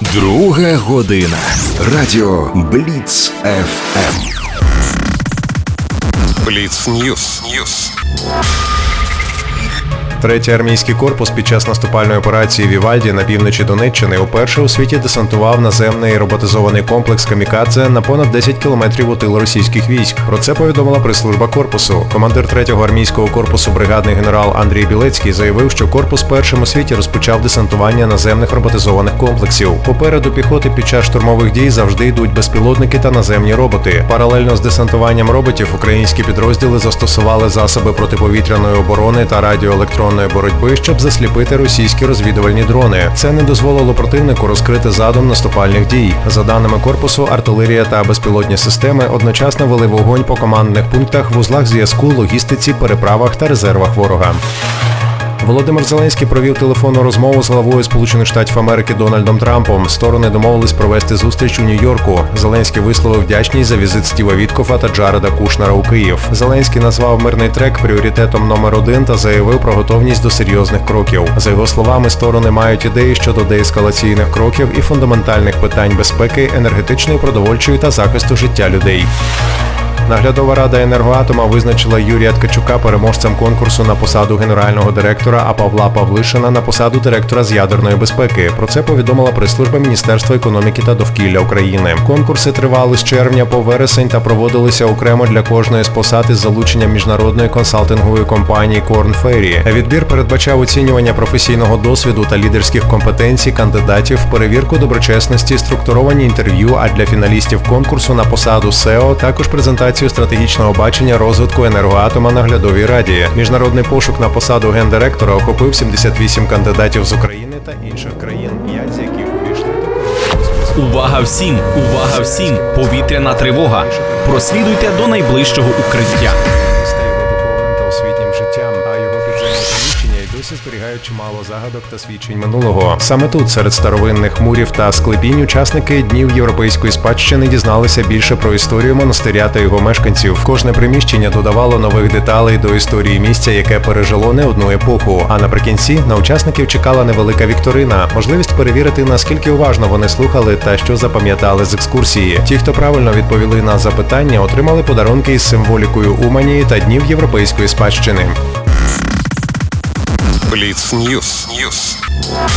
Друга година. Радіо Бліц ФМ. Бліц Ньюс. Третій армійський корпус під час наступальної операції «Вівальді» на півночі Донеччини уперше у світі десантував наземний роботизований комплекс «Камікадзе» на понад 10 кілометрів у тил російських військ. Про це повідомила прес-служба корпусу. Командир 3-го армійського корпусу бригадний генерал Андрій Білецький заявив, що корпус першим у світі розпочав десантування наземних роботизованих комплексів. Попереду піхоти під час штурмових дій завжди йдуть безпілотники та наземні роботи. Паралельно з десантуванням роботів українські підрозділи застосували засоби протиповітряної оборони та радіоелектронної боротьби, щоб засліпити російські розвідувальні дрони. Це не дозволило противнику розкрити задум наступальних дій. За даними корпусу, артилерія та безпілотні системи одночасно вели вогонь по командних пунктах, вузлах зв'язку, логістиці, переправах та резервах ворога. Володимир Зеленський провів телефонну розмову з главою Сполучених Штатів Америки Дональдом Трампом. Сторони домовились провести зустріч у Нью-Йорку. Зеленський висловив вдячність за візит Стіва Віткофа та Джареда Кушнера у Київ. Зеленський назвав мирний трек пріоритетом номер 1 та заявив про готовність до серйозних кроків. За його словами, сторони мають ідеї щодо деескалаційних кроків і фундаментальних питань безпеки, енергетичної, продовольчої та захисту життя людей. Наглядова рада «Енергоатома» визначила Юрія Ткачука переможцем конкурсу на посаду генерального директора, а Павла Павлишина на посаду директора з ядерної безпеки. Про це повідомила прес-служба Міністерства економіки та довкілля України. Конкурси тривали з червня по вересень та проводилися окремо для кожної з посад із залученням міжнародної консалтингової компанії Korn Ferry. Відбір передбачав оцінювання професійного досвіду та лідерських компетенцій кандидатів, перевірку доброчесності, структуровані інтерв'ю, а для фіналістів конкурсу на посаду СЕО також презентацію стратегічного бачення розвитку «Енергоатома» наглядовій раді. Міжнародний пошук на посаду гендиректора охопив 78 кандидатів з України та інших країн, 5 з яких увійшли до короткого списку. Увага всім! Увага всім! Повітряна тривога! Прослідуйте до найближчого укриття. Стає його духовним та освітнім життям, а його підземні приміщення й досі зберігають чимало загадок та свідчень минулого. Саме тут, серед старовинних мурів та склепінь, учасники Днів європейської спадщини дізналися більше про історію монастиря та його мешканців. Кожне приміщення додавало нових деталей до історії місця, яке пережило не одну епоху. А наприкінці на учасників чекала невелика вікторина, можливість перевірити, наскільки уважно вони слухали та що запам'ятали з екскурсії. Ті, хто правильно відповіли на запитання, отримали подарунки із символікою Умані та Днів європейської спадщини. Бліц Ньюс.